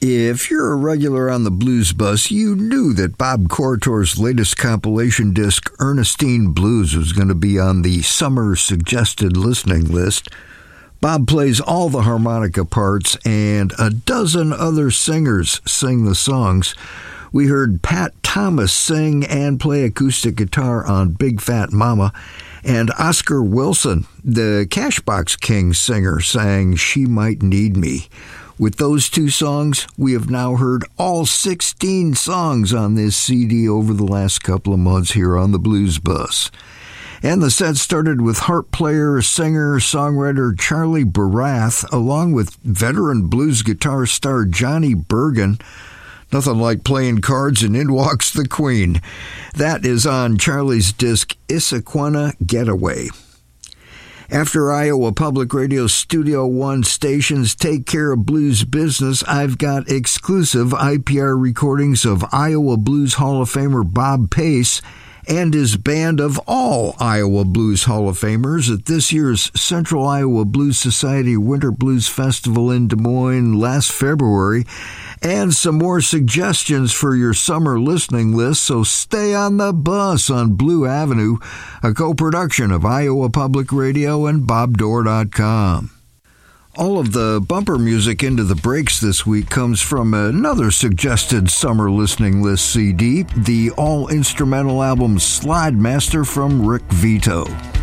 If you're a regular on the Blues Bus, you knew that Bob Corritor's latest compilation disc, Ernestine Blues, was going to be on the summer suggested listening list. Bob plays all the harmonica parts, and a dozen other singers sing the songs. We heard Pat Thomas sing and play acoustic guitar on Big Fat Mama, and Oscar Wilson, the Cashbox King singer, sang She Might Need Me. With those two songs, we have now heard all 16 songs on this CD over the last couple of months here on the Blues Bus. And the set started with harp player, singer, songwriter Charlie Barath, along with veteran blues guitar star Johnny Bergen. Nothing like playing cards and in walks the Queen. That is on Charlie's disc Issaquena Getaway. After Iowa Public Radio Studio One stations take care of blues business, I've got exclusive IPR recordings of Iowa Blues Hall of Famer Bob Pace and his band of all Iowa Blues Hall of Famers at this year's Central Iowa Blues Society Winter Blues Festival in Des Moines last February, and some more suggestions for your summer listening list, so stay on the bus on Blue Avenue, a co-production of Iowa Public Radio and BobDoor.com. All of the bumper music into the breaks this week comes from another suggested summer listening list CD, the all-instrumental album Slide Master from Rick Vito.